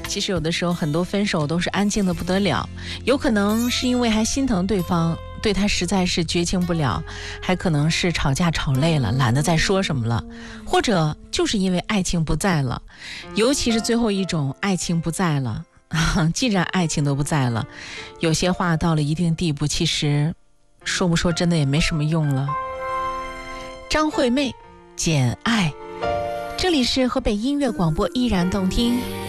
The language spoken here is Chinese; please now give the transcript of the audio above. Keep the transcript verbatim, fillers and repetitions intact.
其实有的时候很多分手都是安静的不得了，有可能是因为还心疼对方，对他实在是绝情不了，还可能是吵架吵累了，懒得再说什么了，或者就是因为爱情不在了。尤其是最后一种，爱情不在了，既然爱情都不在了，有些话到了一定地步，其实说不说真的也没什么用了。张惠妹，简爱。这里是河北音乐广播，依然动听。